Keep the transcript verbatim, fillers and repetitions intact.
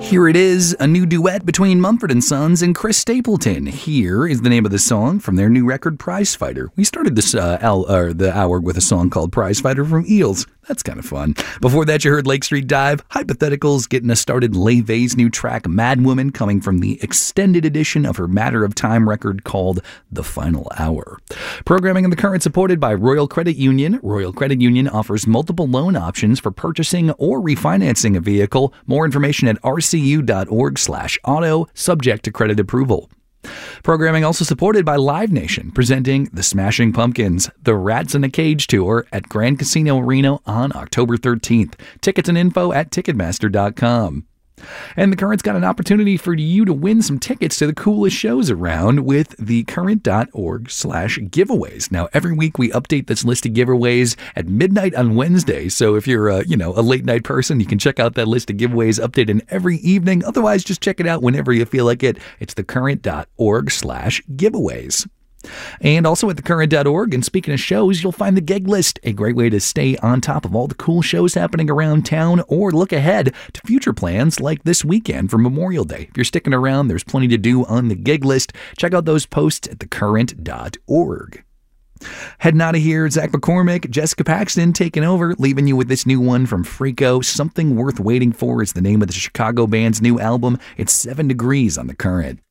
Here it is, a new duet between Mumford and Sons and Chris Stapleton. Here is the name of the song from their new record, Prize Fighter. We started this uh, al- uh, the hour with a song called Prize Fighter from Eels. That's kind of fun. Before that, you heard Lake Street Dive, Hypotheticals getting us started, LaVey's new track, Mad Woman, coming from the extended edition of her Matter of Time record called The Final Hour. Programming in the Current supported by Royal Credit Union. Royal Credit Union offers multiple loan options for purchasing or refinancing a vehicle. More information at rcu.org slash auto, subject to credit approval. Programming also supported by Live Nation, presenting The Smashing Pumpkins, The Rats in a Cage Tour at Grand Casino Reno on October thirteenth. Tickets and info at ticketmaster dot com. And The Current's got an opportunity for you to win some tickets to the coolest shows around with the current.org slash giveaways. Now, every week we update this list of giveaways at midnight on Wednesday. So if you're a, you know, a late night person, you can check out that list of giveaways updated every evening. Otherwise, just check it out whenever you feel like it. It's the current.org slash giveaways. And also at the current dot org, and speaking of shows, you'll find the gig list, a great way to stay on top of all the cool shows happening around town or look ahead to future plans like this weekend for Memorial Day. If you're sticking around, there's plenty to do on the gig list. Check out those posts at the current dot org. Heading out of here, Zach McCormick, Jessica Paxton taking over, leaving you with this new one from Freako. Something Worth Waiting For is the name of the Chicago band's new album. It's Seven Degrees on The Current.